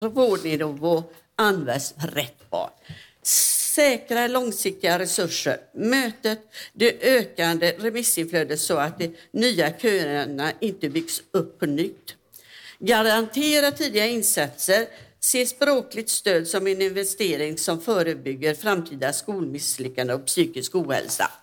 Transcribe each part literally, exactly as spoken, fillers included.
vårdnivå används för rätt barn. Säkra långsiktiga resurser, mötet det ökande remissinflödet så att de nya köerna inte byggs upp på nytt. Garantera tidiga insatser, se språkligt stöd som en investering som förebygger framtida skolmisslyckande och psykisk ohälsa.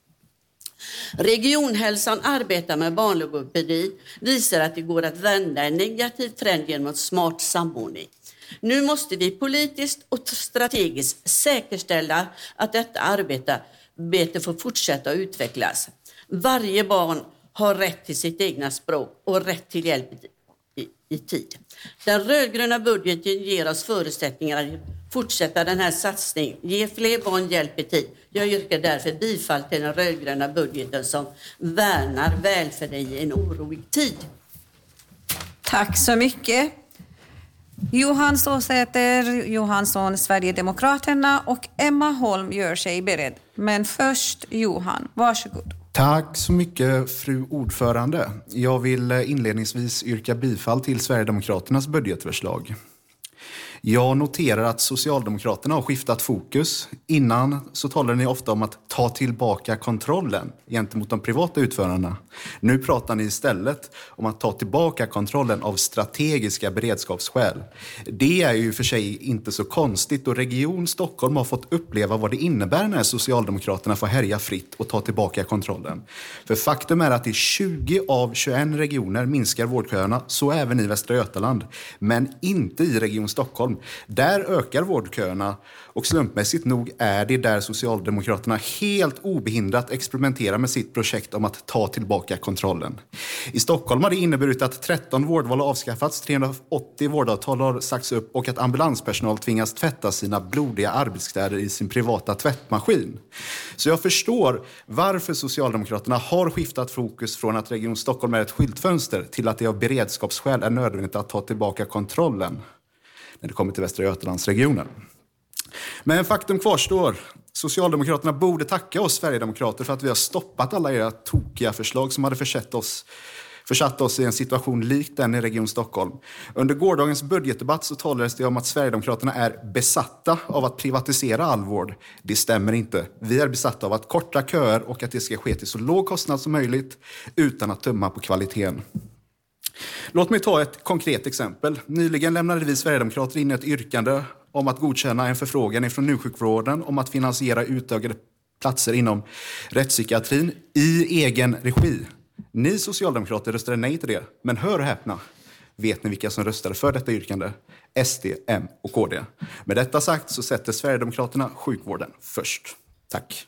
Regionhälsan arbetar med barnlogopedi, visar att det går att vända en negativ trend genom smart samordning. Nu måste vi politiskt och strategiskt säkerställa att detta arbete får fortsätta att utvecklas. Varje barn har rätt till sitt egna språk och rätt till hjälp i, i tid. Den rödgröna budgeten ger oss förutsättningar att fortsätta den här satsningen, ge fler barn hjälp i tid. Jag yrkar därför bifall till den rödgröna budgeten som värnar välfärden i en orolig tid. Tack så mycket. Johan Stålsäter Johansson, Sverigedemokraterna, och Emma Holm gör sig beredd. Men först Johan, varsågod. Tack så mycket, fru ordförande. Jag vill inledningsvis yrka bifall till Sverigedemokraternas budgetförslag. Jag noterar att Socialdemokraterna har skiftat fokus. Innan så talade ni ofta om att ta tillbaka kontrollen gentemot de privata utförarna. Nu pratar ni istället om att ta tillbaka kontrollen av strategiska beredskapsskäl. Det är ju för sig inte så konstigt, och Region Stockholm har fått uppleva vad det innebär när Socialdemokraterna får härja fritt och ta tillbaka kontrollen. För faktum är att i tjugo av tjugoett regioner minskar vårdköerna, så även i Västra Götaland, men inte i Region Stockholm. Där ökar vårdköerna, och slumpmässigt nog är det där Socialdemokraterna helt obehindrat experimenterar med sitt projekt om att ta tillbaka kontrollen. I Stockholm har det inneburit att tretton vårdval har avskaffats, trehundraåttio vårdavtal har sagts upp och att ambulanspersonal tvingas tvätta sina blodiga arbetskläder i sin privata tvättmaskin. Så jag förstår varför Socialdemokraterna har skiftat fokus från att Region Stockholm är ett skyltfönster till att det av beredskapsskäl är nödvändigt att ta tillbaka kontrollen när det kommer till Västra Götalandsregionen. Men faktum kvarstår. Socialdemokraterna borde tacka oss Sverigedemokrater för att vi har stoppat alla era tokiga förslag som hade försatt oss, försatt oss i en situation likt den i Region Stockholm. Under gårdagens budgetdebatt så talades det om att Sverigedemokraterna är besatta av att privatisera all vård. Det stämmer inte. Vi är besatta av att korta köer och att det ska ske till så låg kostnad som möjligt utan att tumma på kvaliteten. Låt mig ta ett konkret exempel. Nyligen lämnade vi Sverigedemokrater in ett yrkande om att godkänna en förfrågan från njursjukvården om att finansiera utökade platser inom rättspsykiatrin i egen regi. Ni socialdemokrater röstade nej till det, men hör och häpna. Vet ni vilka som röstade för detta yrkande? S D, M och K D. Med detta sagt så sätter Sverigedemokraterna sjukvården först. Tack.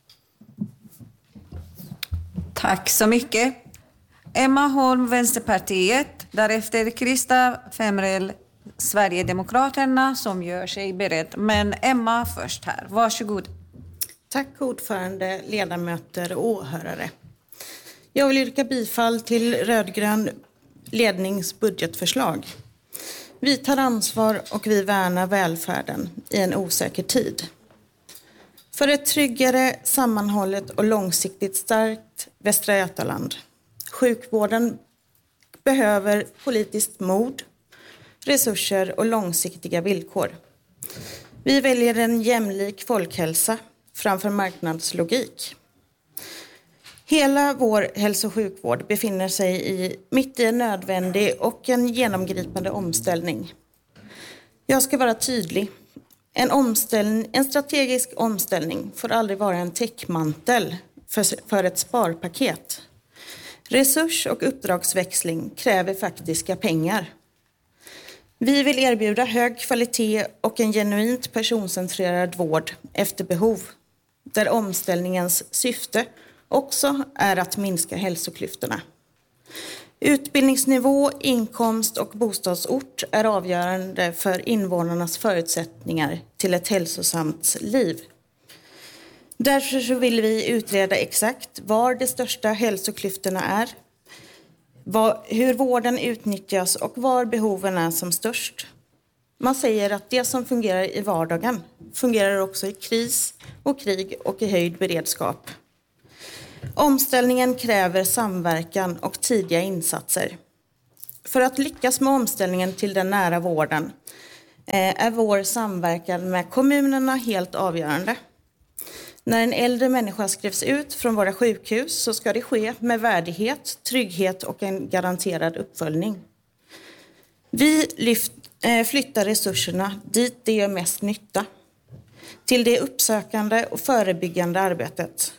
Tack så mycket. Emma Holm, Vänsterpartiet, därefter Krista Femrell, Sverigedemokraterna, som gör sig beredd. Men Emma först här, varsågod. Tack ordförande, ledamöter och åhörare. Jag vill yrka bifall till rödgrön lednings budgetförslag. Vi tar ansvar och vi värnar välfärden i en osäker tid. För ett tryggare, sammanhållet och långsiktigt starkt Västra Götaland. Sjukvården behöver politiskt mod, resurser och långsiktiga villkor. Vi väljer en jämlik folkhälsa framför marknadslogik. Hela vår hälso- och sjukvård befinner sig i, mitt i en nödvändig och en genomgripande omställning. Jag ska vara tydlig. En, omställning, en strategisk omställning får aldrig vara en täckmantel för, för ett sparpaket. Resurs- och uppdragsväxling kräver faktiska pengar. Vi vill erbjuda hög kvalitet och en genuint personcentrerad vård efter behov, där omställningens syfte också är att minska hälsoklyftorna. Utbildningsnivå, inkomst och bostadsort är avgörande för invånarnas förutsättningar till ett hälsosamt liv. Därför så vill vi utreda exakt var de största hälsoklyftorna är, var, hur vården utnyttjas och var behoven är som störst. Man säger att det som fungerar i vardagen fungerar också i kris och krig och i höjd beredskap. Omställningen kräver samverkan och tidiga insatser. För att lyckas med omställningen till den nära vården är vår samverkan med kommunerna helt avgörande. När en äldre människa skrivs ut från våra sjukhus så ska det ske med värdighet, trygghet och en garanterad uppföljning. Vi lyft, äh, flyttar resurserna dit det gör mest nytta, till det uppsökande och förebyggande arbetet.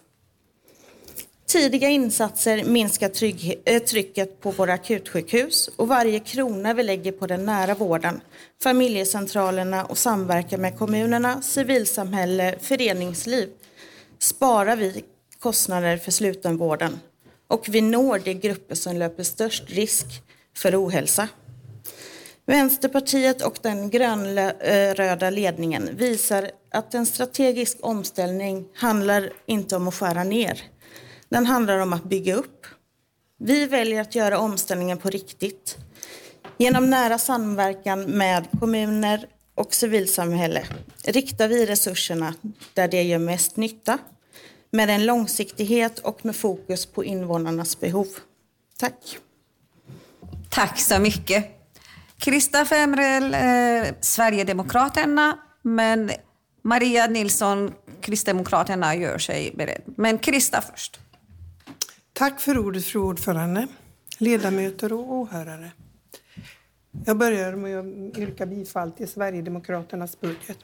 Tidiga insatser minskar trygg, äh, trycket på våra akutsjukhus och varje krona vi lägger på den nära vården, familjecentralerna och samverkan med kommunerna, civilsamhälle, föreningsliv sparar vi kostnader för slutenvården och vi når de grupper som löper störst risk för ohälsa. Vänsterpartiet och den grönröda ledningen visar att en strategisk omställning handlar inte om att skära ner. Den handlar om att bygga upp. Vi väljer att göra omställningen på riktigt. Genom nära samverkan med kommuner och civilsamhälle riktar vi resurserna där det gör mest nytta, med en långsiktighet och med fokus på invånarnas behov. Tack. Tack så mycket. Krista Femrell, eh, Sverigedemokraterna, men Maria Nilsson, Kristdemokraterna, gör sig beredd. Men Krista först. Tack för ordet, fru ordförande, ledamöter och åhörare. Jag börjar med att yrka bifall till Sverigedemokraternas budget.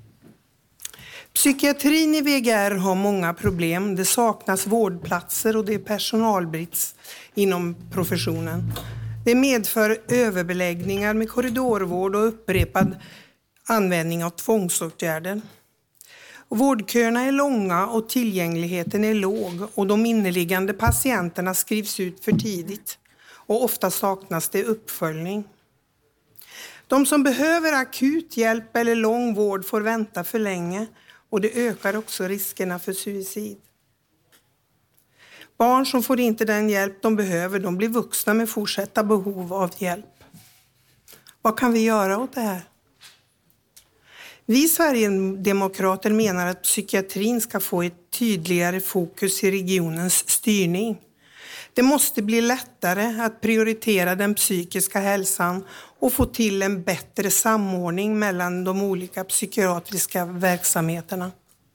Psykiatrin i V G R har många problem. Det saknas vårdplatser och det är personalbrist inom professionen. Det medför överbeläggningar med korridorvård och upprepad användning av tvångsåtgärder. Vårdköerna är långa och tillgängligheten är låg och de inneliggande patienterna skrivs ut för tidigt och ofta saknas det uppföljning. De som behöver akut hjälp eller lång vård får vänta för länge och det ökar också riskerna för suicid. Barn som får inte den hjälp de behöver, de blir vuxna med fortsatta behov av hjälp. Vad kan vi göra åt det här? Vi Sverigedemokrater menar att psykiatrin ska få ett tydligare fokus i regionens styrning. Det måste bli lättare att prioritera den psykiska hälsan och få till en bättre samordning mellan de olika psykiatriska verksamheterna.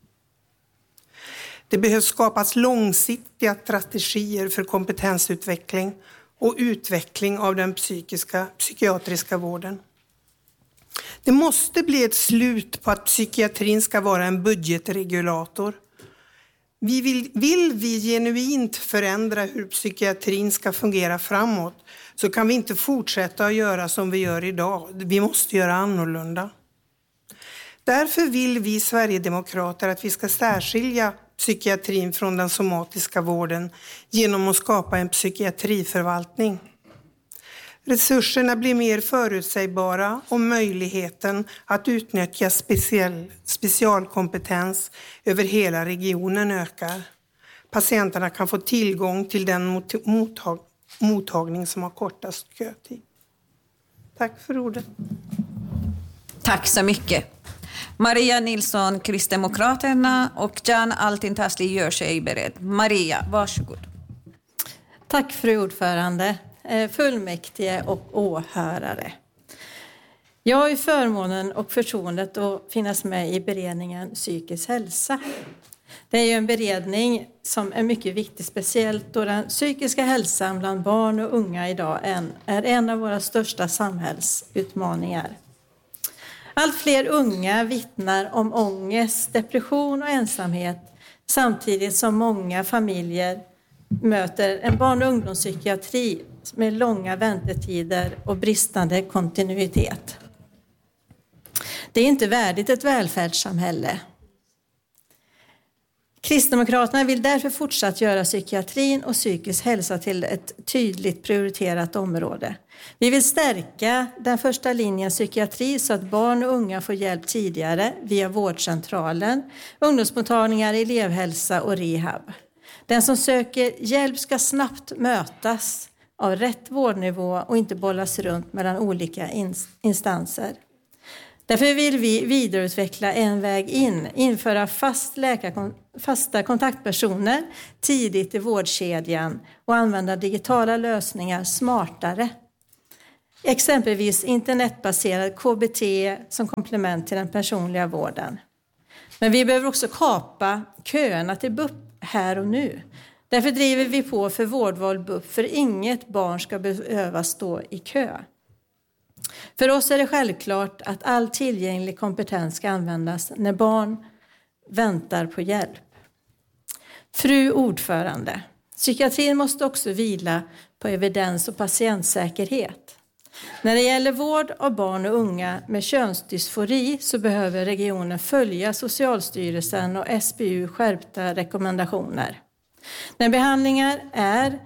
Det behövs skapas långsiktiga strategier för kompetensutveckling och utveckling av den psykiska, psykiatriska vården. Det måste bli ett slut på att psykiatrin ska vara en budgetregulator. Vi vill, vill vi genuint förändra hur psykiatrin ska fungera framåt så kan vi inte fortsätta att göra som vi gör idag. Vi måste göra annorlunda. Därför vill vi Sverigedemokrater att vi ska särskilja psykiatrin från den somatiska vården genom att skapa en psykiatriförvaltning. Resurserna blir mer förutsägbara och möjligheten att utnyttja speciell, specialkompetens över hela regionen ökar. Patienterna kan få tillgång till den mottag, mottagning som har kortast kötid. Tack för ordet. Tack så mycket. Maria Nilsson, Kristdemokraterna, och Jan Altintasli gör sig beredd. Maria, varsågod. Tack fru ordförande, fullmäktige och åhörare. Jag har ju förmånen och förtroendet att finnas med i beredningen psykisk hälsa. Det är ju en beredning som är mycket viktig, speciellt då den psykiska hälsan bland barn och unga idag är en av våra största samhällsutmaningar. Allt fler unga vittnar om ångest, depression och ensamhet, samtidigt som många familjer möter en barn- och ungdomspsykiatri med långa väntetider och bristande kontinuitet. Det är inte värdigt ett välfärdssamhälle. Kristdemokraterna vill därför fortsatt göra psykiatrin och psykisk hälsa till ett tydligt prioriterat område. Vi vill stärka den första linjen psykiatri så att barn och unga får hjälp tidigare via vårdcentralen, ungdomsmottagningar, elevhälsa och rehab. Den som söker hjälp ska snabbt mötas av rätt vårdnivå och inte bollas runt mellan olika instanser. Därför vill vi vidareutveckla en väg in, införa fast läkar, fasta kontaktpersoner tidigt i vårdkedjan och använda digitala lösningar smartare. Exempelvis internetbaserad K B T som komplement till den personliga vården. Men vi behöver också kapa köerna till B U P här och nu. Därför driver vi på för vårdval B U P, för inget barn ska behöva stå i kö. För oss är det självklart att all tillgänglig kompetens ska användas när barn väntar på hjälp. Fru ordförande, psykiatrin måste också vila på evidens och patientsäkerhet. När det gäller vård av barn och unga med könsdysfori så behöver regionen följa Socialstyrelsen och S B U skärpta rekommendationer. När behandlingar är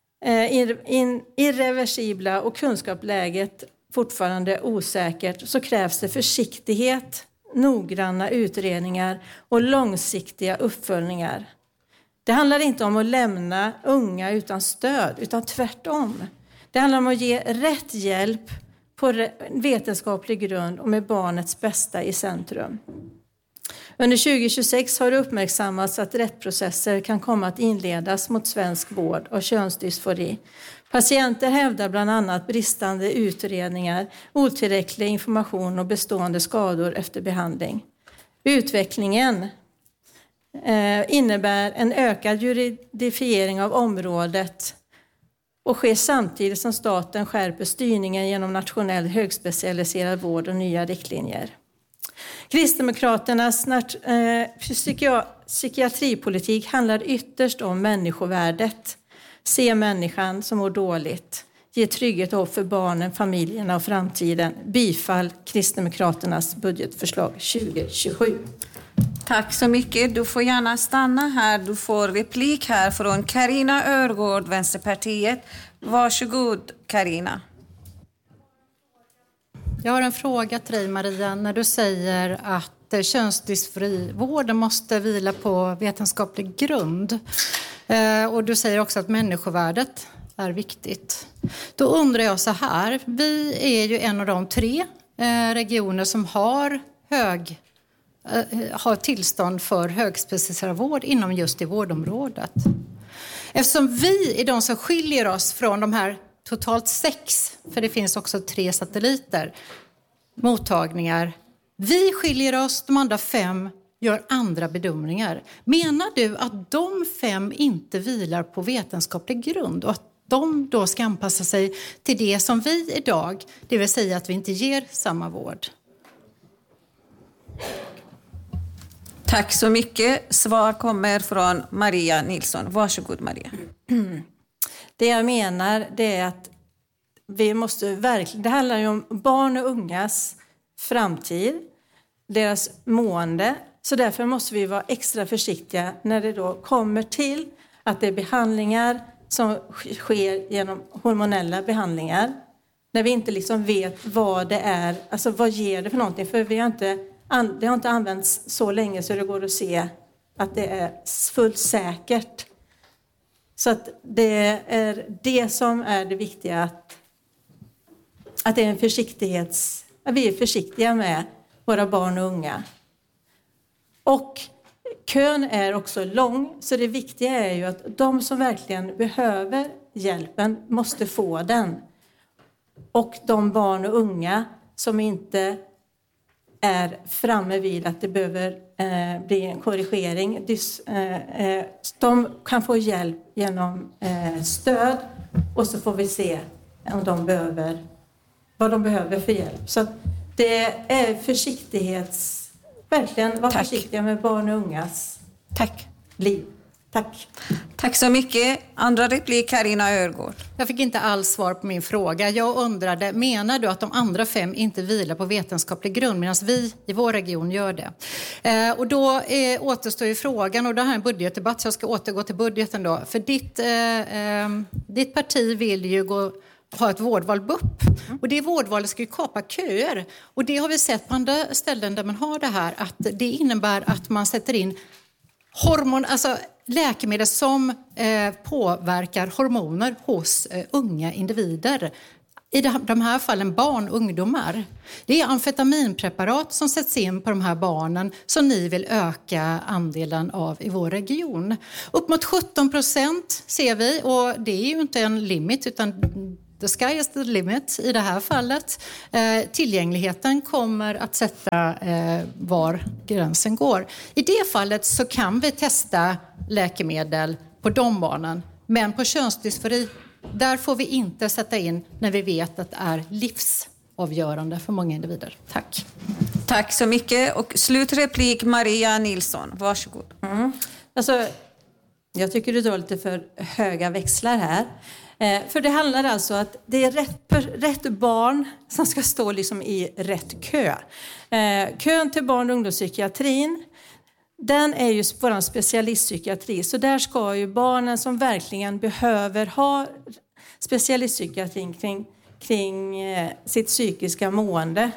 irreversibla och kunskapsläget fortfarande osäkert så krävs det försiktighet, noggranna utredningar och långsiktiga uppföljningar. Det handlar inte om att lämna unga utan stöd, utan tvärtom. Det handlar om att ge rätt hjälp på vetenskaplig grund och med barnets bästa i centrum. Under tjugo tjugosex har det uppmärksammats att rättsprocesser kan komma att inledas mot svensk vård av könsdysfori. Patienter hävdar bland annat bristande utredningar, otillräcklig information och bestående skador efter behandling. Utvecklingen eh, innebär en ökad juridifiering av området och sker samtidigt som staten skärper styrningen genom nationell högspecialiserad vård och nya riktlinjer. Kristdemokraternas eh, psykia- psykiatripolitik handlar ytterst om människovärdet. Se människan som mår dåligt. Ge trygghet och hopp för barnen, familjerna och framtiden. Bifall Kristdemokraternas budgetförslag tjugo tjugosju. Tack så mycket. Du får gärna stanna här. Du får replik här från Carina Örgård, Vänsterpartiet. Varsågod, Carina. Jag har en fråga till dig, Maria. När du säger att könsdysforivården måste vila på vetenskaplig grund. Och du säger också att människovärdet är viktigt. Då undrar jag så här. Vi är ju en av de tre regioner som har hög har tillstånd för högspecialiserad vård inom just det vårdområdet. Eftersom vi är de som skiljer oss från de här totalt sex, för det finns också tre satelliter, mottagningar. Vi skiljer oss, de andra fem gör andra bedömningar. Menar du att de fem inte vilar på vetenskaplig grund och att de då ska anpassa sig till det som vi idag, det vill säga att vi inte ger samma vård? Tack så mycket. Svar kommer från Maria Nilsson. Varsågod, Maria. Det jag menar det är att vi måste verkligen, det handlar ju om barn och ungas framtid, deras mående. Så därför måste vi vara extra försiktiga när det då kommer till att det är behandlingar som sker genom hormonella behandlingar. När vi inte liksom vet vad det är, alltså vad ger det för någonting. För vi har inte, det har inte använts så länge så det går att se att det är fullt säkert. Så att det är det som är det viktiga, att, att det är en försiktighets, att vi är försiktiga med våra barn och unga. Och kön är också lång, så det viktiga är ju att de som verkligen behöver hjälpen måste få den. Och de barn och unga som inte är framme vid att det behöver eh, bli en korrigering, dys, eh, eh, de kan få hjälp genom eh, stöd, och så får vi se om de behöver, vad de behöver för hjälp. Så det är försiktighets, verkligen vara försiktiga med barn och ungas Tack. liv. Tack. Tack så mycket. Andra replik, Carina Örgård. Jag fick inte alls svar på min fråga. Jag undrade, menar du att de andra fem inte vilar på vetenskaplig grund medan vi i vår region gör det? Eh, och då eh, återstår ju frågan, och det här är en budgetdebatt så jag ska återgå till budgeten då. För ditt, eh, eh, ditt parti vill ju gå, ha ett vårdval B U P. Och det vårdvalet ska ju kapa köer. Och det har vi sett på andra ställen där man har det här, att det innebär att man sätter in hormon, alltså läkemedel som eh, påverkar hormoner hos eh, unga individer. I de, de här fallen barn och ungdomar. Det är amfetaminpreparat som sätts in på de här barnen som ni vill öka andelen av i vår region. Upp mot sjutton procent ser vi, och det är ju inte en limit utan The sky is the limit i det här fallet. Eh, tillgängligheten kommer att sätta eh, var gränsen går. I det fallet så kan vi testa läkemedel på de barnen. Men på könsdysfori, där får vi inte sätta in när vi vet att det är livsavgörande för många individer. Tack. Tack så mycket. Och slutreplik Maria Nilsson. Varsågod. Mm. Alltså, jag tycker du drar lite för höga växlar här. Eh, för det handlar alltså att det är rätt, rätt barn som ska stå liksom i rätt kö. Eh, kön till barn- och ungdomspsykiatrin, den är ju vår specialistpsykiatri. Så där ska ju barnen som verkligen behöver ha specialistpsykiatrin kring, kring eh, sitt psykiska mående.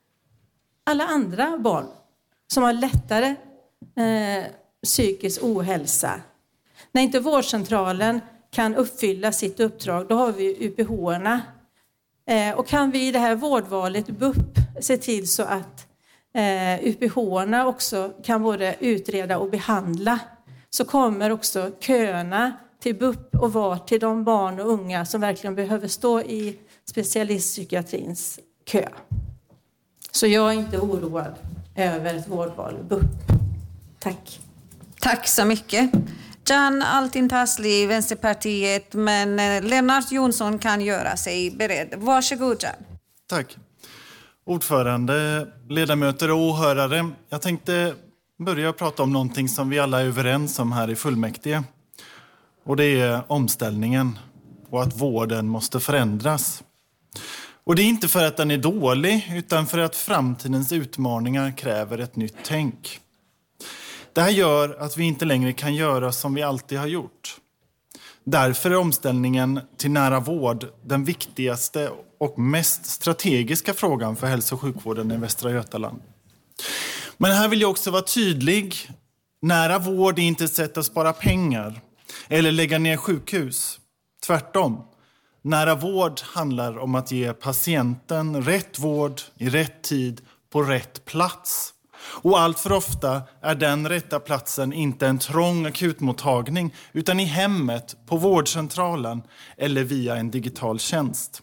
Alla andra barn som har lättare eh, psykisk ohälsa. När inte vårdcentralen kan uppfylla sitt uppdrag, då har vi U P H-erna. Eh, och kan vi i det här vårdvalet B U P se till så att eh, U P H-erna också kan både utreda och behandla, så kommer också köerna till B U P och vara till de barn och unga som verkligen behöver stå i specialistpsykiatrins kö. Så jag är inte oroad över ett vårdval B U P. Tack. Tack så mycket. Can Altintasli, Vänsterpartiet, men Lennart Jonsson kan göra sig beredd. Varsågod, Can. Tack. Ordförande, ledamöter och åhörare. Jag tänkte börja prata om någonting som vi alla är överens om här i fullmäktige. Och det är omställningen och att vården måste förändras. Och det är inte för att den är dålig, utan för att framtidens utmaningar kräver ett nytt tänk. Det här gör att vi inte längre kan göra som vi alltid har gjort. Därför är omställningen till nära vård den viktigaste och mest strategiska frågan för hälso- och sjukvården i Västra Götaland. Men här vill jag också vara tydlig. Nära vård är inte ett sätt att spara pengar eller lägga ner sjukhus. Tvärtom. Nära vård handlar om att ge patienten rätt vård i rätt tid på rätt plats. Och allt för ofta är den rätta platsen inte en trång akutmottagning utan i hemmet, på vårdcentralen eller via en digital tjänst.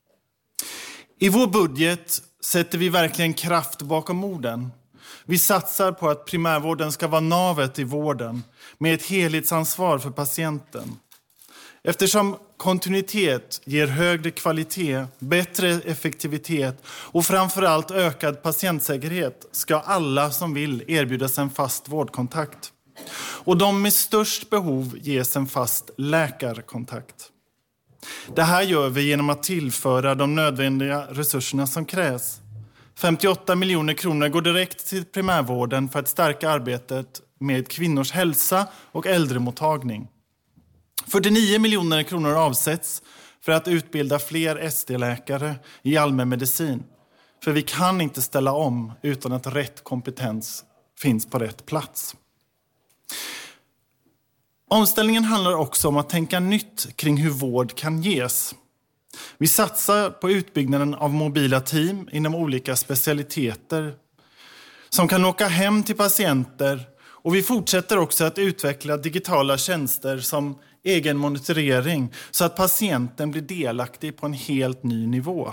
I vår budget sätter vi verkligen kraft bakom orden. Vi satsar på att primärvården ska vara navet i vården med ett helhetsansvar för patienten. Eftersom kontinuitet ger högre kvalitet, bättre effektivitet och framförallt ökad patientsäkerhet ska alla som vill erbjudas en fast vårdkontakt. Och de med störst behov ges en fast läkarkontakt. Det här gör vi genom att tillföra de nödvändiga resurserna som krävs. femtioåtta miljoner kronor går direkt till primärvården för att stärka arbetet med kvinnors hälsa och äldremottagning. fyrtionio miljoner kronor avsätts för att utbilda fler S D-läkare i allmänmedicin. För vi kan inte ställa om utan att rätt kompetens finns på rätt plats. Omställningen handlar också om att tänka nytt kring hur vård kan ges. Vi satsar på utbyggnaden av mobila team inom olika specialiteter som kan åka hem till patienter, och vi fortsätter också att utveckla digitala tjänster som egen monitorering så att patienten blir delaktig på en helt ny nivå.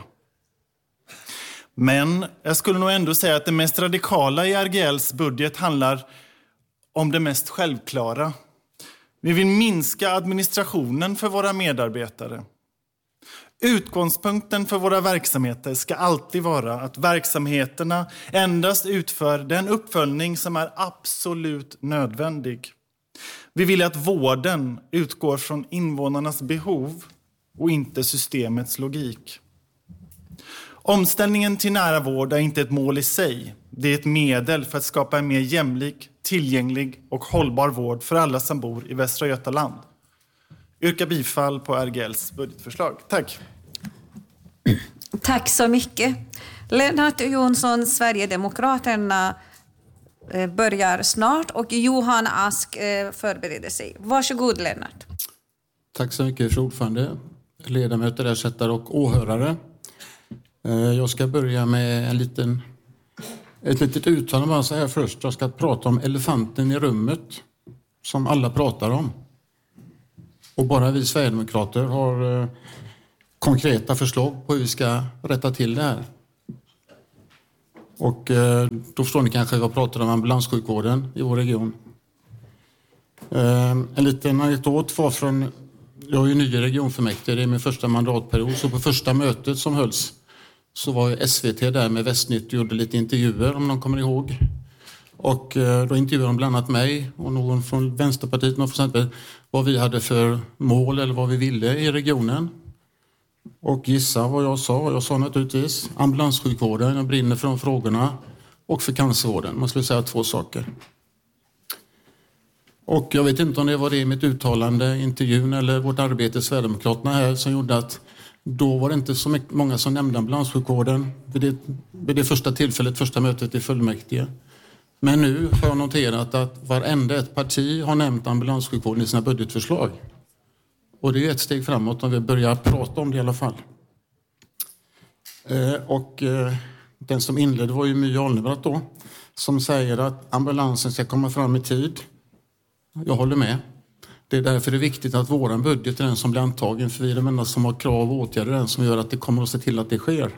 Men jag skulle nog ändå säga att det mest radikala i R G L:s budget handlar om det mest självklara. Vi vill minska administrationen för våra medarbetare. Utgångspunkten för våra verksamheter ska alltid vara att verksamheterna endast utför den uppföljning som är absolut nödvändig. Vi vill att vården utgår från invånarnas behov och inte systemets logik. Omställningen till nära vård är inte ett mål i sig. Det är ett medel för att skapa en mer jämlik, tillgänglig och hållbar vård för alla som bor i Västra Götaland. Yrka bifall på R G L:s budgetförslag. Tack. Tack så mycket. Lennart Jonsson, Sverigedemokraterna, börjar snart och Johan Ask förbereder sig. Varsågod, Lennart. Tack så mycket, fru ordförande, ledamöter, ersättare och åhörare. Jag ska börja med en liten, ett litet uttalande bara så här först. Jag ska prata om elefanten i rummet som alla pratar om. Och bara vi Sverigedemokrater har konkreta förslag på hur vi ska rätta till det här. Och eh, då förstår ni kanske att jag pratar om ambulanssjukvården i vår region. Eh, en liten anekdot var från, jag är ju ny i regionfullmäktige, det är min första mandatperiod, så på första mötet som hölls så var S V T där med Västnytt och gjorde lite intervjuer om någon kommer ihåg. Och eh, då intervjuade de bland annat mig och någon från Vänsterpartiet, någon från Centerpartiet, vad vi hade för mål eller vad vi ville i regionen. Och gissa vad jag sa. Jag sa naturligtvis ambulanssjukvården, jag brinner för de frågorna, och för cancervården. Man skulle säga två saker. Och jag vet inte om det var det i mitt uttalande, intervjun eller vårt arbete i Sverigedemokraterna här som gjorde att då var det inte så mycket, många som nämnde ambulanssjukvården vid det, vid det första tillfället, första mötet i fullmäktige. Men nu har jag noterat att varenda ett parti har nämnt ambulanssjukvården i sina budgetförslag. Och det är ett steg framåt om vi börjar prata om det i alla fall. Eh, och eh, den som inledde var ju My Alnebratt då, som säger att ambulansen ska komma fram i tid. Jag håller med. Det är därför det är viktigt att våran budget är den som blir antagen, för vi är de enda som har krav och åtgärder, den som gör att det kommer att se till att det sker.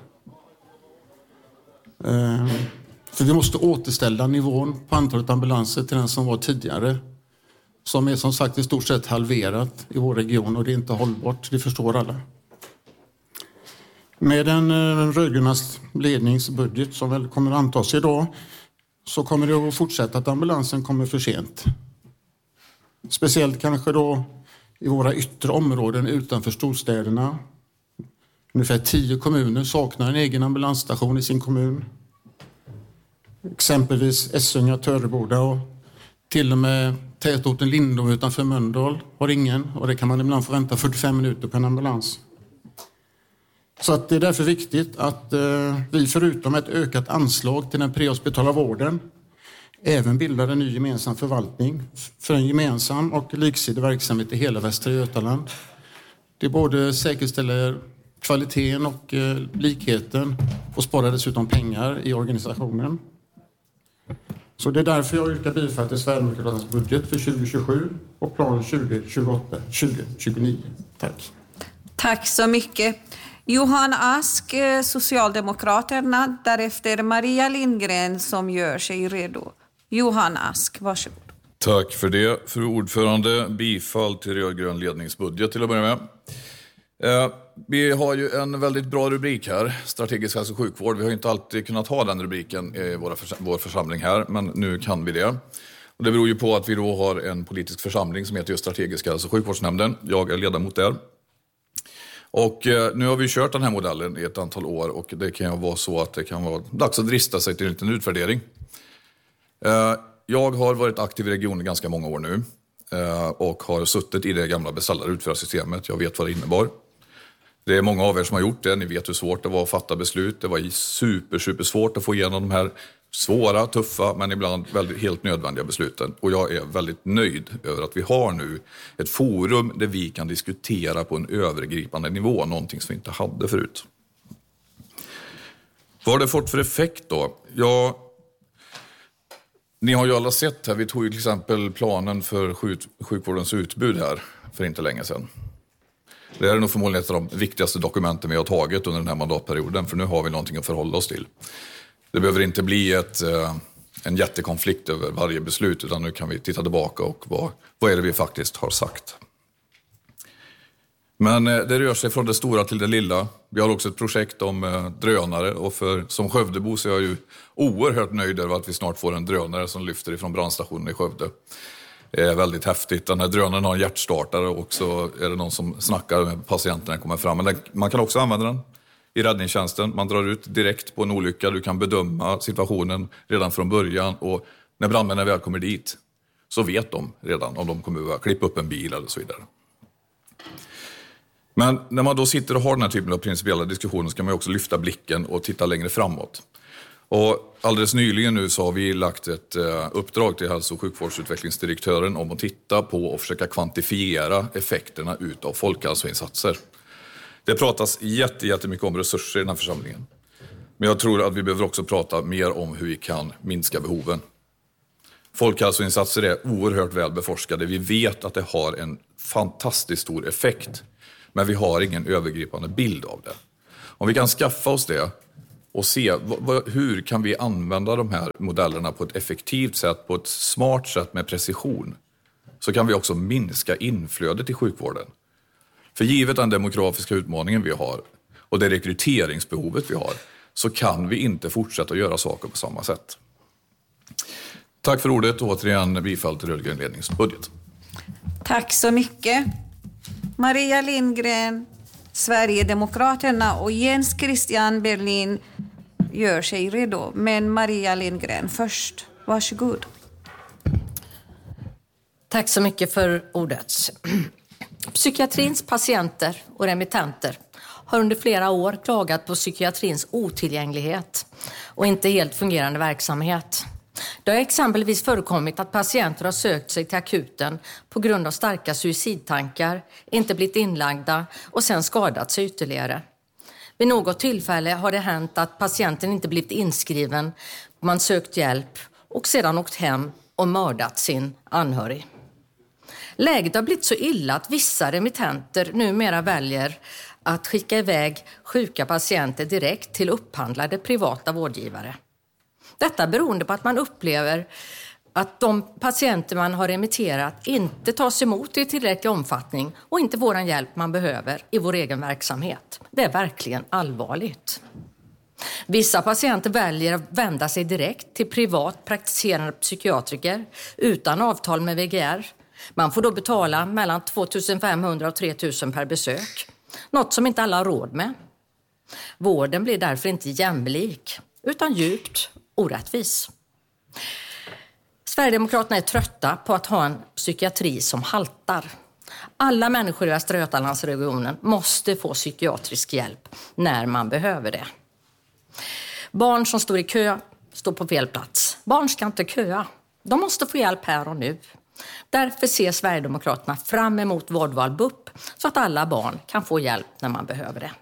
Eh, för vi måste återställa nivån på antalet ambulanser till den som var tidigare. Som är som sagt i stort sett halverat i vår region, och det är inte hållbart, det förstår alla. Med den eh, rödgröna ledningsbudget som väl kommer att antas idag så kommer det att fortsätta att ambulansen kommer för sent. Speciellt kanske då i våra yttre områden utanför storstäderna. Ungefär tio kommuner saknar en egen ambulansstation i sin kommun. Exempelvis Essunga, Töreboda och till och med tätorten Lindom utanför Mölndal har ingen, och det kan man ibland få vänta fyrtiofem minuter på en ambulans. Så att det är därför viktigt att eh, vi förutom ett ökat anslag till den prehospitala vården även bildar en ny gemensam förvaltning för en gemensam och liksidig verksamhet i hela Västra Götaland. Det både säkerställer kvaliteten och eh, likheten och sparar dessutom pengar i organisationen. Så det är därför jag yrkar bifall till Sverigedemokraternas budget för tjugo tjugosju och plan tjugo tjugoåtta till tjugo tjugonio. Tack. Tack så mycket. Johan Ask, Socialdemokraterna, därefter Maria Lindgren som gör sig redo. Johan Ask, varsågod. Tack för det, fru ordförande. Bifall till rödgrön ledningsbudget till att börja med. Eh, vi har ju en väldigt bra rubrik här, strategisk hälso- och sjukvård. Vi har inte alltid kunnat ha den rubriken i våra förs- vår församling här, men nu kan vi det. Och det beror ju på att vi då har en politisk församling som heter just strategiska hälso- och sjukvårdsnämnden. Jag är ledamot där. Och eh, nu har vi kört den här modellen i ett antal år, och det kan ju vara så att det kan vara dags att drista sig till en liten utvärdering. Eh, jag har varit aktiv i regionen ganska många år nu eh, och har suttit i det gamla beställare utförarsystemet. Jag vet vad det innebar. Det är många av er som har gjort det. Ni vet hur svårt det var att fatta beslut. Det var super, super svårt att få igenom de här svåra, tuffa, men ibland väldigt, helt nödvändiga besluten. Och jag är väldigt nöjd över att vi har nu ett forum där vi kan diskutera på en övergripande nivå. Någonting som vi inte hade förut. Vad har det fått för effekt då? Ja, ni har ju alla sett här. Vi tog ju till exempel planen för sjuk- sjukvårdens utbud här för inte länge sedan. Det är nog förmodligen ett av de viktigaste dokumenten vi har tagit under den här mandatperioden, för nu har vi någonting att förhålla oss till. Det behöver inte bli ett, en jättekonflikt över varje beslut, utan nu kan vi titta tillbaka och vad, vad är det vi faktiskt har sagt. Men det rör sig från det stora till det lilla. Vi har också ett projekt om drönare, och för, som Skövdebo så är jag ju oerhört nöjd över att vi snart får en drönare som lyfter ifrån brandstationen i Skövde. Det är väldigt häftigt. Den här drönaren har en hjärtstartare, och så är det någon som snackar med patienten när den kommer fram. Men den, man kan också använda den i räddningstjänsten. Man drar ut direkt på en olycka. Du kan bedöma situationen redan från början, och när brandmännen väl kommer dit så vet de redan om de kommer att klippa upp en bil eller så vidare. Men när man då sitter och har den här typen av principiella diskussioner så kan man också lyfta blicken och titta längre framåt. Och alldeles nyligen nu så har vi lagt ett uh, uppdrag till hälso- och sjukvårdsutvecklingsdirektören om att titta på och försöka kvantifiera effekterna utav folkhälsoinsatser. Det pratas jätte, jättemycket om resurser i den här församlingen. Men jag tror att vi behöver också prata mer om hur vi kan minska behoven. Folkhälsoinsatser är oerhört väl beforskade. Vi vet att det har en fantastiskt stor effekt Men vi har ingen övergripande bild av det. Om vi kan skaffa oss det och se v- v- hur kan vi använda de här modellerna på ett effektivt sätt, på ett smart sätt med precision, så kan vi också minska inflödet i sjukvården. För givet den demografiska utmaningen vi har och det rekryteringsbehovet vi har, så kan vi inte fortsätta att göra saker på samma sätt. Tack för ordet och återigen bifall till rödgrön ledningsbudget. Tack så mycket. Maria Lindgren, Sverigedemokraterna, och Jens Christian Berlin gör sig redo. Men Maria Lindgren först. Varsågod. Tack så mycket för ordet. Psykiatrins patienter och remittenter har under flera år klagat på psykiatrins otillgänglighet och inte helt fungerande verksamhet. Det har exempelvis förekommit att patienter har sökt sig till akuten på grund av starka suicidtankar, inte blivit inlagda och sen skadat sig ytterligare. Vid något tillfälle har det hänt att patienten inte blivit inskriven, man sökt hjälp och sedan åkt hem och mördat sin anhörig. Läget har blivit så illa att vissa remittenter numera väljer att skicka iväg sjuka patienter direkt till upphandlade privata vårdgivare. Detta beroende på att man upplever att de patienter man har remitterat inte tas emot i tillräcklig omfattning och inte får den hjälp man behöver i vår egen verksamhet. Det är verkligen allvarligt. Vissa patienter väljer att vända sig direkt till privat praktiserande psykiatriker utan avtal med V G R. Man får då betala mellan två tusen femhundra och tre tusen per besök. Något som inte alla har råd med. Vården blir därför inte jämlik utan djupt orättvis. Sverigedemokraterna är trötta på att ha en psykiatri som haltar. Alla människor i Västra Götalandsregionen måste få psykiatrisk hjälp när man behöver det. Barn som står i kö står på fel plats. Barn ska inte köa. De måste få hjälp här och nu. Därför ser Sverigedemokraterna fram emot vårdval B U P så att alla barn kan få hjälp när man behöver det.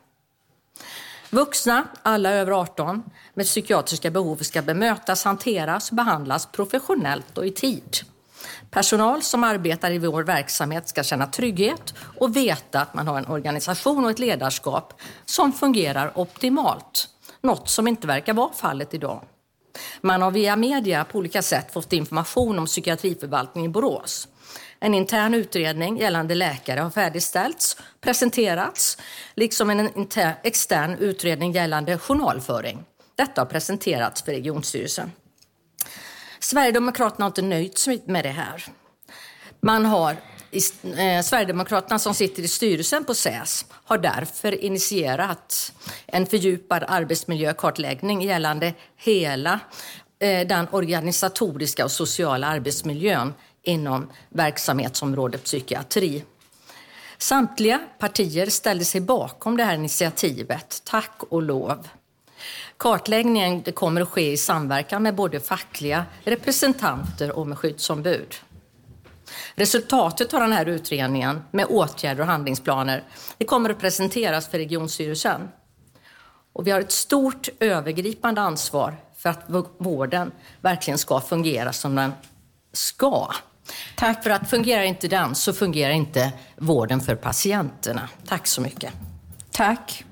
Vuxna, alla över arton, med psykiatriska behov ska bemötas, hanteras och behandlas professionellt och i tid. Personal som arbetar i vår verksamhet ska känna trygghet och veta att man har en organisation och ett ledarskap som fungerar optimalt. Något som inte verkar vara fallet idag. Man har via media på olika sätt fått information om psykiatriförvaltningen i Borås. En intern utredning gällande läkare har färdigställts, presenterats, liksom en inter- extern utredning gällande journalföring. Detta har presenterats för regionstyrelsen. Sverigedemokraterna har inte nöjt sig med det här. Man har, eh, Sverigedemokraterna som sitter i styrelsen på S E S har därför initierat en fördjupad arbetsmiljökartläggning gällande hela eh, den organisatoriska och sociala arbetsmiljön inom verksamhetsområdet psykiatri. Samtliga partier ställde sig bakom det här initiativet, tack och lov. Kartläggningen det kommer att ske i samverkan med både fackliga representanter och med skyddsombud. Resultatet av den här utredningen med åtgärder och handlingsplaner det kommer att presenteras för regionstyrelsen. Och vi har ett stort övergripande ansvar för att vården verkligen ska fungera som den ska. Tack. För att fungerar inte den så fungerar inte vården för patienterna. Tack så mycket. Tack.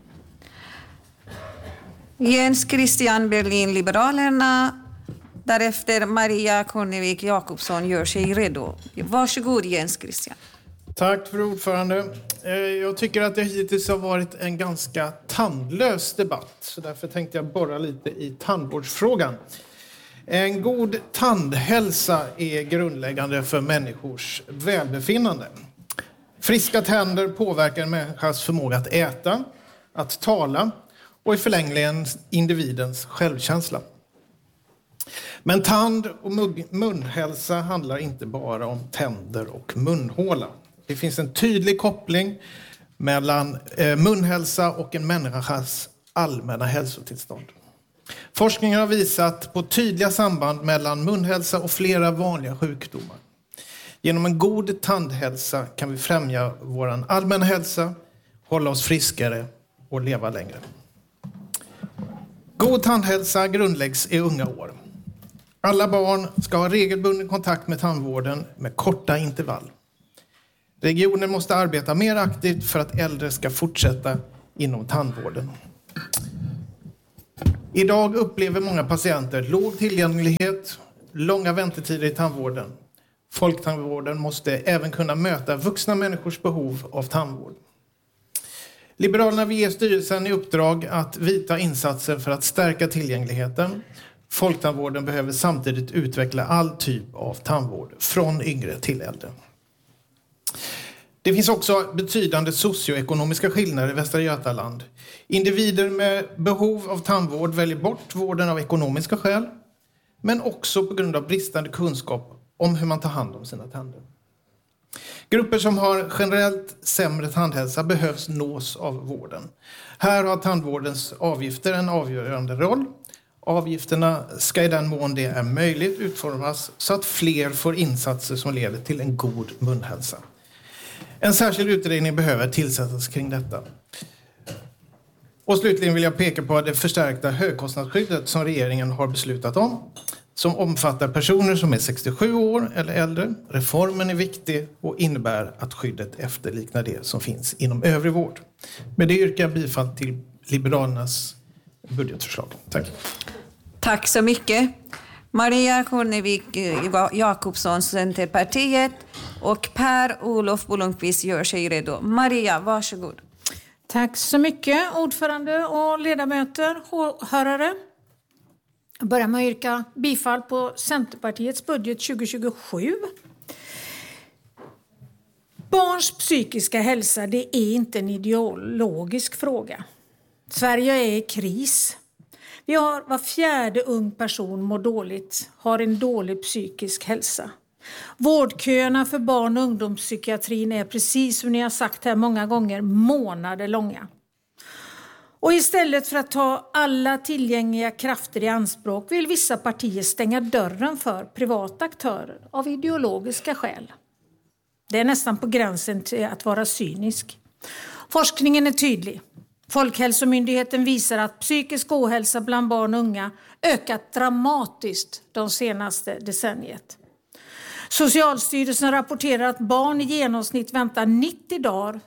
Jens Christian Berlin, Liberalerna. Därefter Maria Kornevik Jakobsson gör sig redo. Varsågod Jens Christian. Tack för ordförande. Jag tycker att det hittills har varit en ganska tandlös debatt. Så därför tänkte jag borra lite i tandvårdsfrågan. En god tandhälsa är grundläggande för människors välbefinnande. Friska tänder påverkar en människas förmåga att äta, att tala och i förlängningen individens självkänsla. Men tand- och munhälsa handlar inte bara om tänder och munhåla. Det finns en tydlig koppling mellan munhälsa och en människas allmänna hälsotillstånd. Forskningen har visat på tydliga samband mellan munhälsa och flera vanliga sjukdomar. Genom en god tandhälsa kan vi främja vår allmänna hälsa, hålla oss friskare och leva längre. God tandhälsa grundläggs i unga år. Alla barn ska ha regelbunden kontakt med tandvården med korta intervall. Regionen måste arbeta mer aktivt för att äldre ska fortsätta inom tandvården. Idag upplever många patienter låg tillgänglighet, långa väntetider i tandvården. Folktandvården måste även kunna möta vuxna människors behov av tandvård. Liberalerna vill ge styrelsen i uppdrag att vidta insatser för att stärka tillgängligheten. Folktandvården behöver samtidigt utveckla all typ av tandvård, från yngre till äldre. Det finns också betydande socioekonomiska skillnader i Västra Götaland. Individer med behov av tandvård väljer bort vården av ekonomiska skäl, men också på grund av bristande kunskap om hur man tar hand om sina tänder. Grupper som har generellt sämre tandhälsa behövs nås av vården. Här har tandvårdens avgifter en avgörande roll. Avgifterna ska i den mån det är möjligt utformas så att fler får insatser som leder till en god munhälsa. En särskild utredning behöver tillsättas kring detta. Och slutligen vill jag peka på det förstärkta högkostnadsskyddet som regeringen har beslutat om, som omfattar personer som är sextiosju år eller äldre. Reformen är viktig och innebär att skyddet efterliknar det som finns inom övrig vård. Med det yrkar jag bifall till Liberalernas budgetförslag. Tack. Tack så mycket. Maria Kornevik Jakobsson, Centerpartiet, och Per-Olof Bolomqvist gör sig redo. Maria, varsågod. Tack så mycket, ordförande och ledamöter, åhörare. Jag börjar med att yrka bifall på Centerpartiets budget tjugo tjugosju. Barns psykiska hälsa, det är inte en ideologisk fråga. Sverige är i kris. Vi har var fjärde ung person mår dåligt, har en dålig psykisk hälsa. Vårdköerna för barn- och ungdomspsykiatrin är, precis som ni har sagt här många gånger, månader långa. Och istället för att ta alla tillgängliga krafter i anspråk vill vissa partier stänga dörren för privata aktörer av ideologiska skäl. Det är nästan på gränsen till att vara cynisk. Forskningen är tydlig. Folkhälsomyndigheten visar att psykisk ohälsa bland barn och unga ökat dramatiskt de senaste decenniet. Socialstyrelsen rapporterar att barn i genomsnitt väntar nittio dagar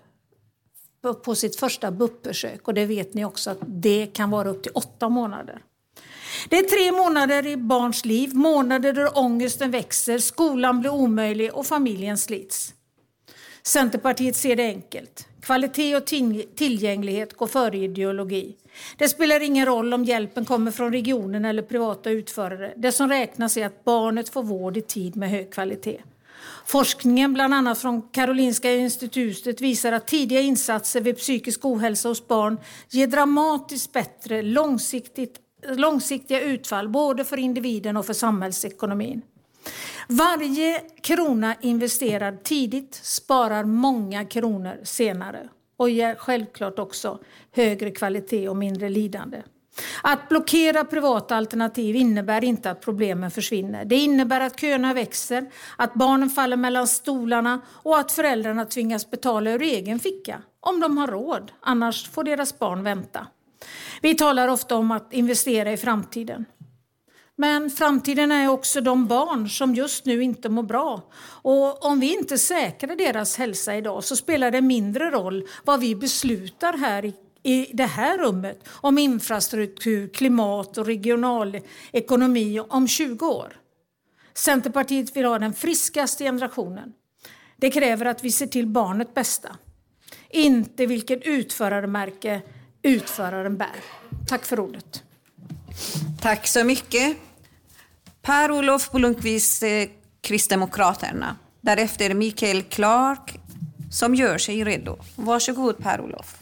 på sitt första B U P-besök. Och det vet ni också att det kan vara upp till åtta månader. Det är tre månader i barns liv, månader där ångesten växer, skolan blir omöjlig och familjen slits. Centerpartiet ser det enkelt. Kvalitet och tillgänglighet går före ideologi. Det spelar ingen roll om hjälpen kommer från regionen eller privata utförare. Det som räknas är att barnet får vård i tid med hög kvalitet. Forskningen, bland annat från Karolinska institutet, visar att tidiga insatser vid psykisk ohälsa hos barn ger dramatiskt bättre långsiktigt, långsiktiga utfall både för individen och för samhällsekonomin. Varje krona investerad tidigt sparar många kronor senare och ger självklart också högre kvalitet och mindre lidande. Att blockera privata alternativ innebär inte att problemen försvinner. Det innebär att köerna växer, att barnen faller mellan stolarna och att föräldrarna tvingas betala ur egen ficka om de har råd. Annars får deras barn vänta. Vi talar ofta om att investera i framtiden. Men framtiden är också de barn som just nu inte mår bra. Och om vi inte säkrar deras hälsa idag så spelar det mindre roll vad vi beslutar här i, i det här rummet om infrastruktur, klimat och regional ekonomi om tjugo år. Centerpartiet vill ha den friskaste generationen. Det kräver att vi ser till barnet bästa. Inte vilken utförarmärke utföraren bär. Tack för ordet. Tack så mycket. Per-Olof Bolomqvist, Kristdemokraterna. Därefter Mikael Clark som gör sig redo. Varsågod Per-Olof.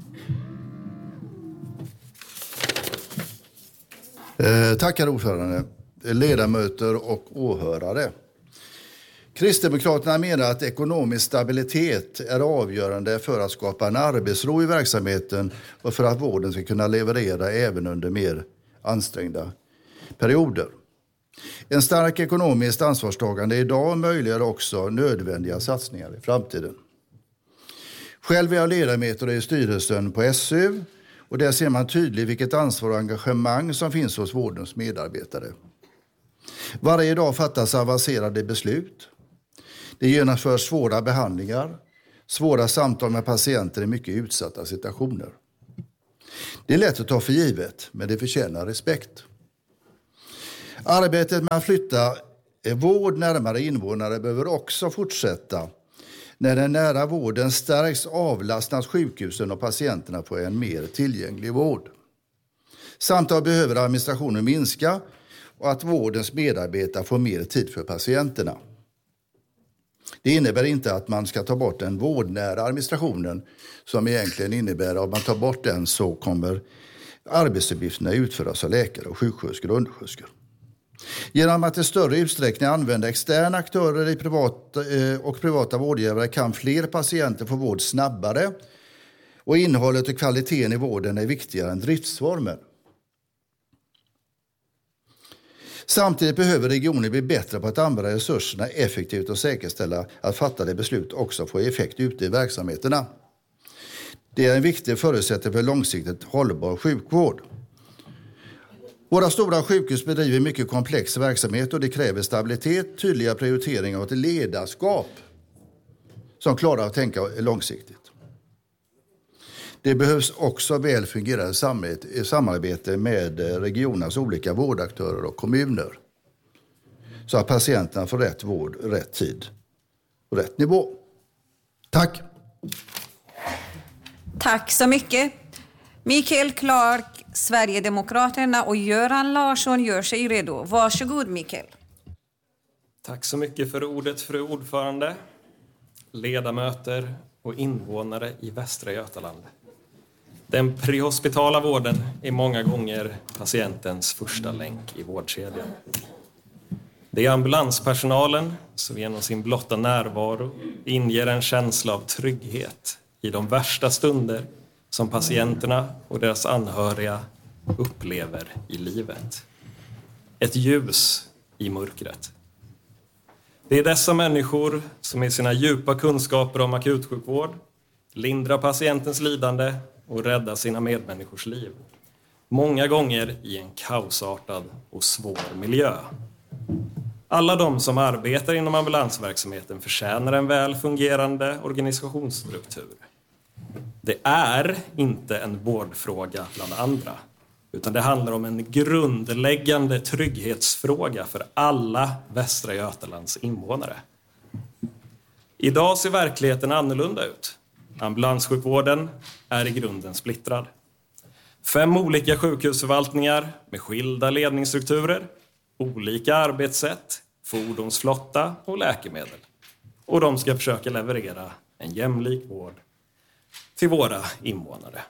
Eh, tackar ordförande, ledamöter och åhörare. Kristdemokraterna menar att ekonomisk stabilitet är avgörande för att skapa en arbetsro i verksamheten och för att vården ska kunna leverera även under mer ansträngda perioder. En stark ekonomiskt ansvarstagande idag möjliggör också nödvändiga satsningar i framtiden. Själv är jag ledamot i styrelsen på S U och där ser man tydligt vilket ansvar och engagemang som finns hos vårdens medarbetare. Varje dag fattas avancerade beslut. Det genomförs svåra behandlingar, svåra samtal med patienter i mycket utsatta situationer. Det är lätt att ta för givet, men det förtjänar respekt. Arbetet med att flytta vård närmare invånare behöver också fortsätta när den nära vården stärks, avlastas sjukhusen och patienterna får en mer tillgänglig vård. Samtidigt behöver administrationen minska och att vårdens medarbetare får mer tid för patienterna. Det innebär inte att man ska ta bort den vårdnära administrationen som egentligen innebär att om man tar bort den så kommer arbetsuppgifterna utföras av läkare och sjuksköterskor och undersköterskor. Genom att i större utsträckning använda externa aktörer i privat, och privata vårdgivare kan fler patienter få vård snabbare och innehållet och kvaliteten i vården är viktigare än driftsformen. Samtidigt behöver regioner bli bättre på att använda resurserna effektivt och säkerställa att fattade beslut också får effekt ute i verksamheterna. Det är en viktig förutsättning för långsiktigt hållbar sjukvård. Våra stora sjukhus bedriver mycket komplex verksamhet och det kräver stabilitet, tydliga prioriteringar och ett ledarskap som klarar att tänka långsiktigt. Det behövs också väl fungerande samarbete med regionernas olika vårdaktörer och kommuner så att patienterna får rätt vård, rätt tid och rätt nivå. Tack! Tack så mycket. Mikael Clark, Sverigedemokraterna och Göran Larsson gör sig redo. Varsågod Mikael. Tack så mycket för ordet, fru ordförande, ledamöter och invånare i Västra Götaland. Den prehospitala vården är många gånger patientens första länk i vårdkedjan. Det är ambulanspersonalen som genom sin blotta närvaro inger en känsla av trygghet i de värsta stunder som patienterna och deras anhöriga upplever i livet. Ett ljus i mörkret. Det är dessa människor som med sina djupa kunskaper om akutsjukvård lindrar patientens lidande och räddar sina medmänniskors liv. Många gånger i en kaosartad och svår miljö. Alla de som arbetar inom ambulansverksamheten förtjänar en väl fungerande organisationsstruktur. Det är inte en vårdfråga bland andra, utan det handlar om en grundläggande trygghetsfråga för alla Västra Götalands invånare. Idag ser verkligheten annorlunda ut. Ambulanssjukvården är i grunden splittrad. Fem olika sjukhusförvaltningar med skilda ledningsstrukturer, olika arbetssätt, fordonsflotta och läkemedel. Och de ska försöka leverera en jämlik vård till våra invånare.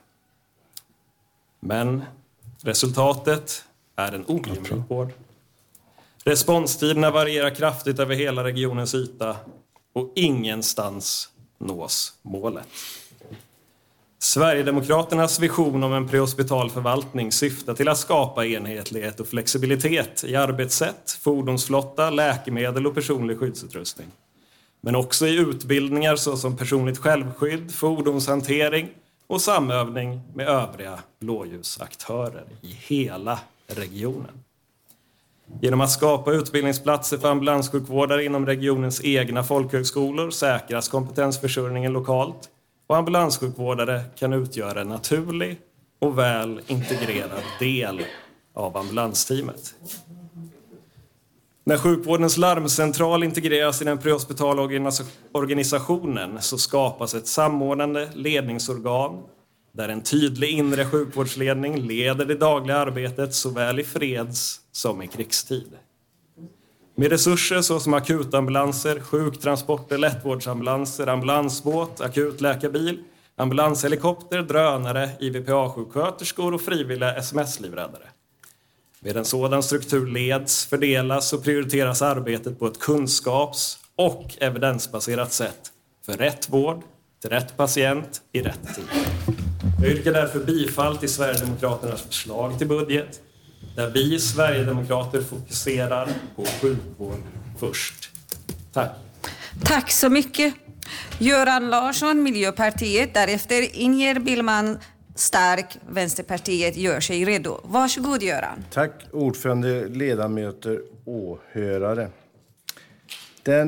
Men resultatet är en ojämlik vård. Responstiderna varierar kraftigt över hela regionens yta och ingenstans nås målet. Sverigedemokraternas vision om en prehospital förvaltning syftar till att skapa enhetlighet och flexibilitet i arbetssätt, fordonsflotta, läkemedel och personlig skyddsutrustning. Men också i utbildningar såsom personligt självskydd, fordonshantering och samövning med övriga blåljusaktörer i hela regionen. Genom att skapa utbildningsplatser för ambulanssjukvårdare inom regionens egna folkhögskolor säkras kompetensförsörjningen lokalt och ambulanssjukvårdare kan utgöra en naturlig och väl integrerad del av ambulansteamet. När sjukvårdens larmcentral integreras i den prehospitala organisationen så skapas ett samordnande ledningsorgan där en tydlig inre sjukvårdsledning leder det dagliga arbetet såväl i freds som i krigstid. Med resurser såsom akutambulanser, sjuktransporter, lättvårdsambulanser, ambulansbåt, akutläkarbil, ambulanshelikopter, drönare, I V P A-sjuksköterskor och frivilliga S M S-livräddare. Med en sådan struktur leds, fördelas och prioriteras arbetet på ett kunskaps- och evidensbaserat sätt för rätt vård till rätt patient i rätt tid. Jag yrkar därför bifall till Sverigedemokraternas förslag till budget där vi Sverigedemokrater fokuserar på sjukvård först. Tack. Tack så mycket. Göran Larsson, Miljöpartiet, därefter Inger Billman Stark, Vänsterpartiet, gör sig redo. Varsågod Göran. Tack ordförande, ledamöter, åhörare. Den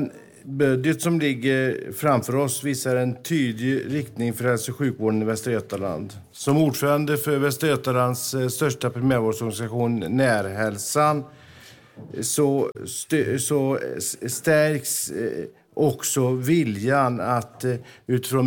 budget som ligger framför oss visar en tydlig riktning för hälso- och sjukvården i Västra Götaland. Som ordförande för Västra Götalands största primärvårdsorganisation Närhälsan så, st- så stärks också viljan att utifrån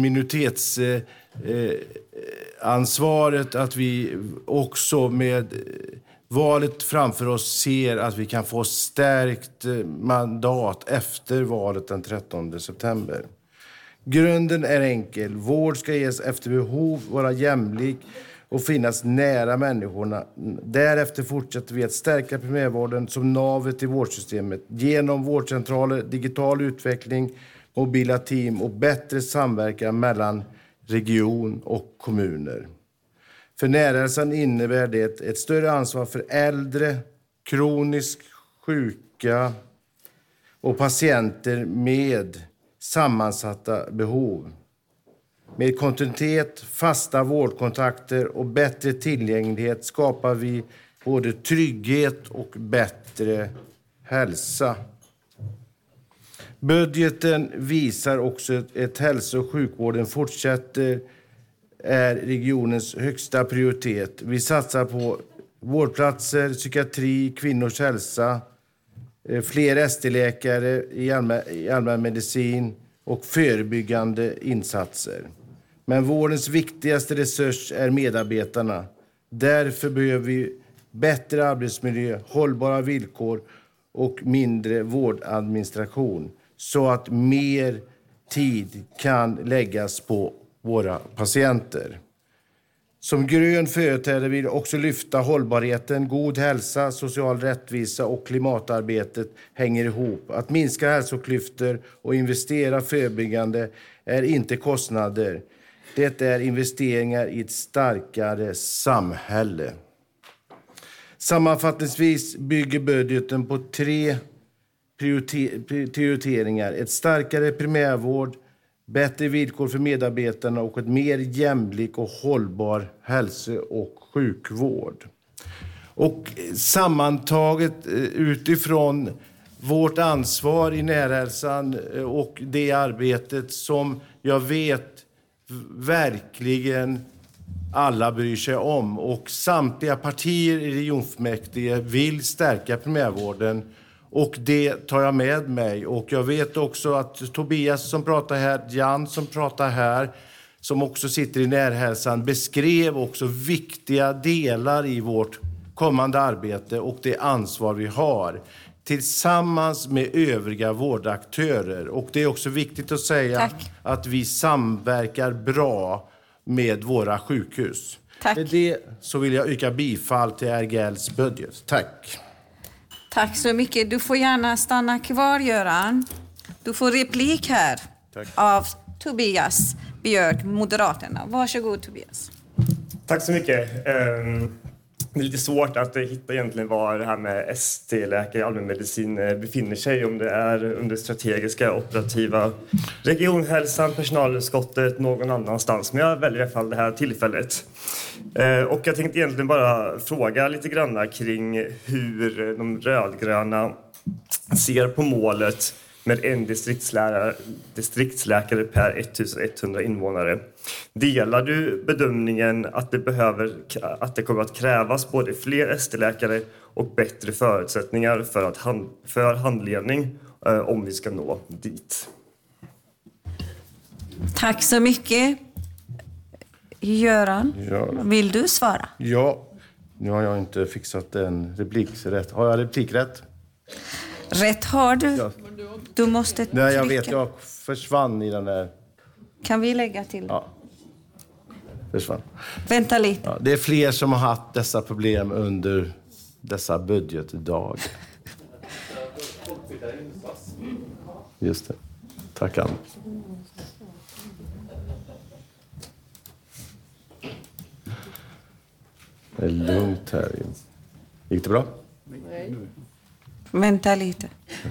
minoritetsansvaret att vi också med valet framför oss ser att vi kan få stärkt mandat efter valet den trettonde september. Grunden är enkel. Vård ska ges efter behov, vara jämlik och finnas nära människorna. Därefter fortsätter vi att stärka primärvården som navet i vårdsystemet genom vårdcentraler, digital utveckling, mobila team och bättre samverkan mellan region och kommuner. För Närhälsan innebär det ett större ansvar för äldre, kroniskt sjuka och patienter med sammansatta behov. Med kontinuitet, fasta vårdkontakter och bättre tillgänglighet skapar vi både trygghet och bättre hälsa. Budgeten visar också att hälso- och sjukvården fortsätter är regionens högsta prioritet. Vi satsar på vårdplatser, psykiatri, kvinnors hälsa, fler S T-läkare i allmän, i allmän medicin och förebyggande insatser. Men vårdens viktigaste resurs är medarbetarna. Därför behöver vi bättre arbetsmiljö, hållbara villkor och mindre vårdadministration så att mer tid kan läggas på våra patienter. Som grön företrädare vill jag också lyfta hållbarheten, god hälsa, social rättvisa och klimatarbetet hänger ihop. Att minska hälsoklyftor och investera förebyggande är inte kostnader. Det är investeringar i ett starkare samhälle. Sammanfattningsvis bygger budgeten på tre prioriteringar. Ett starkare primärvård, bättre villkor för medarbetarna och ett mer jämlik och hållbar hälso- och sjukvård. Och sammantaget utifrån vårt ansvar i Närhälsan och det arbetet som jag vet verkligen alla bryr sig om och samtliga partier i regionfullmäktige vill stärka primärvården. Och det tar jag med mig. Och jag vet också att Tobias som pratar här, Jan som pratar här, som också sitter i Närhälsan, beskrev också viktiga delar i vårt kommande arbete och det ansvar vi har tillsammans med övriga vårdaktörer. Och det är också viktigt att säga Tack. Att vi samverkar bra med våra sjukhus. Tack. Med det så vill jag yrka bifall till R G L:s budget. Tack. Tack så mycket. Du får gärna stanna kvar, Göran. Du får replik här Tack. Av Tobias Björk, Moderaterna. Varsågod, Tobias. Tack så mycket. Det är lite svårt att hitta egentligen var det här med S T-läkare i allmänmedicin befinner sig. Om det är under strategiska, operativa, regionhälsan, personalutskottet, någon annanstans. Men jag väljer i alla fall det här tillfället. Och jag tänkte egentligen bara fråga lite grann kring hur de rödgröna ser på målet med en distriktsläkare, distriktsläkare per ettusen etthundra invånare. Delar du bedömningen att det, behöver, att det kommer att krävas både fler S T-läkare och bättre förutsättningar för, att hand, för handledning eh, om vi ska nå dit? Tack så mycket. Göran, ja. Vill du svara? Ja, nu har jag inte fixat en replikrätt. Har jag replikrätt? Rätt har du. Ja. Du måste trycka. Nej, jag vet. Jag försvann i den där. Kan vi lägga till? Ja. Försvann. Vänta lite. Ja, det är fler som har haft dessa problem under dessa budgetdag. Just det. Tack, Ann. Det är lugnt här. Gick det bra? Nej. Vänta lite.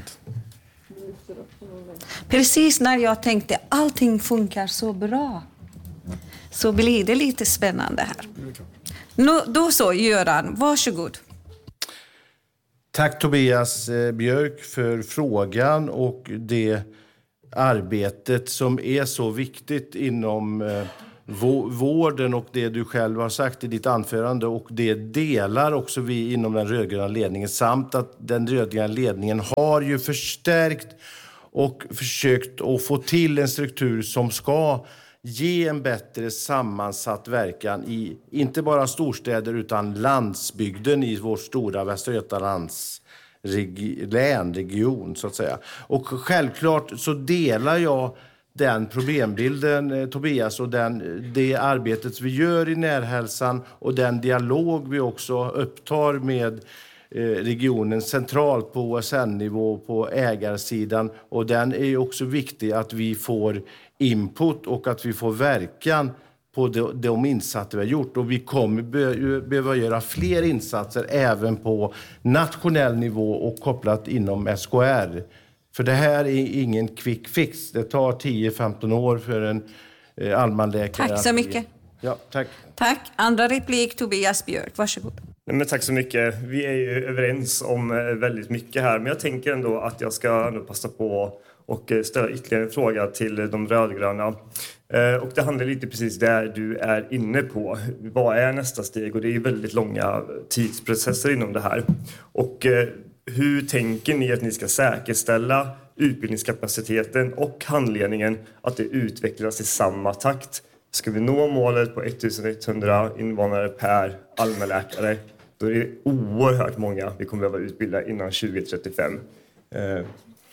Precis när jag tänkte allting funkar så bra så blir det lite spännande här. Nå, då så, Göran, varsågod. Tack Tobias Björk för frågan och det arbetet som är så viktigt inom eh, vården och det du själv har sagt i ditt anförande, och det delar också vi inom den rödgröna ledningen, samt att den rödgröna ledningen har ju förstärkt och försökt att få till en struktur som ska ge en bättre sammansatt verkan i inte bara storstäder utan landsbygden i vår stora Västra Götalands reg- län, region så att säga. Och självklart så delar jag den problembilden, Tobias, och den, det arbetet vi gör i närhälsan och den dialog vi också upptar med eh, regionen centralt på O S N-nivå, på ägarsidan. Och den är ju också viktig att vi får input och att vi får verkan på de, de insatser vi har gjort. Och vi kommer be, behöva göra fler insatser även på nationell nivå och kopplat inom S K R. För det här är ingen quick fix. Det tar tio femton år för en eh, allmänläkare. Tack så mycket. Ja, tack. Tack. Andra replik, Tobias Björk. Varsågod. Nej, men tack så mycket. Vi är ju överens om väldigt mycket här. Men jag tänker ändå att jag ska ändå passa på och ställa ytterligare en fråga till de rödgröna. Och det handlar lite precis där du är inne på. Vad är nästa steg? Och det är ju väldigt långa tidsprocesser inom det här. Och hur tänker ni att ni ska säkerställa utbildningskapaciteten och handledningen, att det utvecklas i samma takt? Ska vi nå målet på ettusen invånare per allmänläkare, då är det oerhört många vi kommer behöva utbilda innan tjugo trettiofem. Eh.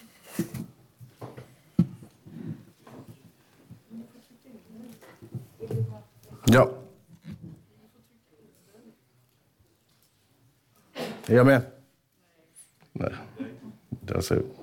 Ja. Är jag med? Nej. Det är så.